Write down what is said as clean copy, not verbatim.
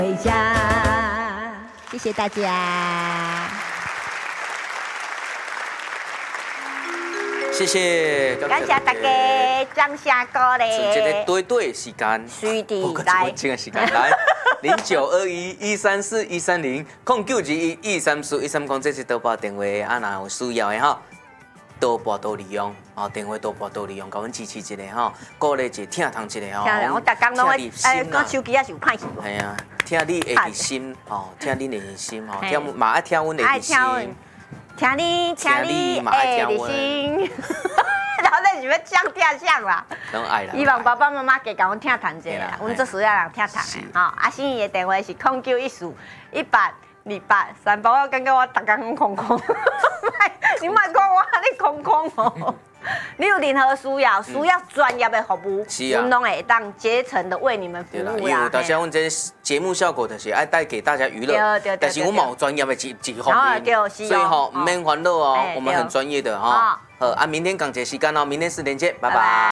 回家，谢谢大家。 谢谢， 感谢大家，掌声鼓励。 一个对对的时间， 水滴来， 这个时间来0921134130，0921134130，这是多拨电话，啊，若有需要的吼，多拨多利用，哦，电话多拨多利用，甲阮支持一下吼，鼓励一下，听一下吼。 听，我逐工拢会，我手机也是有歹去。 系啊，听你会入心，吼，听你会入心，吼，听嘛爱听阮会入心。 听你会入心。然后咱是要降调相啦， 拢爱啦。 希望爸爸妈妈加甲阮听谈者啦，阮做需要人听谈的吼。啊，心仪的电话是0914182838，我感觉我逐工空空，你莫讲我你空空哦。你有任何需要专业的服务，阮拢会当竭诚的为你们服务啦。 因为有当时阮这节目效果就是爱带给大家娱乐，但是我冇专业的一方面，所以吼唔免烦恼哦，我们很专业的哈。好啊，明天港姐时间哦，明天4点见，拜拜。